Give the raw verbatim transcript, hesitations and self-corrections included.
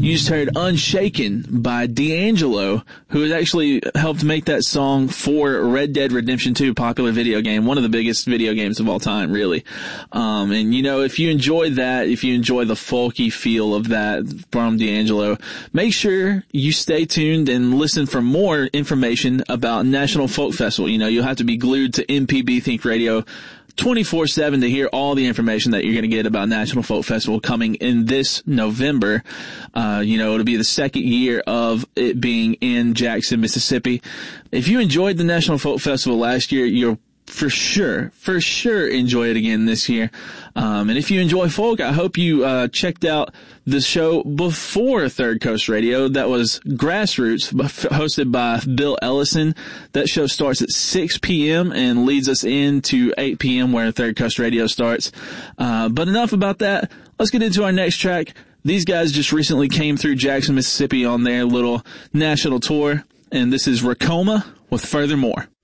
You just heard Unshaken by D'Angelo, who has actually helped make that song for Red Dead Redemption two, popular video game, one of the biggest video games of all time, really. Um, and you know, if you enjoy that, if you enjoy the folky feel of that from D'Angelo, make sure you stay tuned and listen for more information about National Folk Festival. You know, you'll have to be glued to M P B Think Radio twenty-four seven to hear all the information that you're going to get about National Folk Festival coming in this November. Uh, you know, it'll be the second year of it being in Jackson, Mississippi. If you enjoyed the National Folk Festival last year, you'll for sure, for sure enjoy it again this year. Um, and if you enjoy folk, I hope you, uh, checked out the show before Third Coast Radio. That was Grassroots, hosted by Bill Ellison. That show starts at six p.m. and leads us into eight p.m. where Third Coast Radio starts. Uh, but enough about that. Let's get into our next track. These guys just recently came through Jackson, Mississippi on their little national tour. And this is Racoma with Furthermore.